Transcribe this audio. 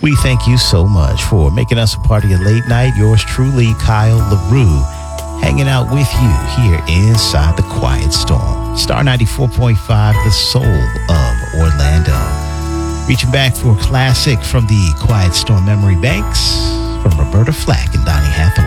We thank you so much for making us a part of your late night. Yours truly, Kyle LaRue, hanging out with you here inside the Quiet Storm. Star 94.5, the soul of Orlando. Reaching back for a classic from the Quiet Storm memory banks from Roberta Flack and Donny Hathaway.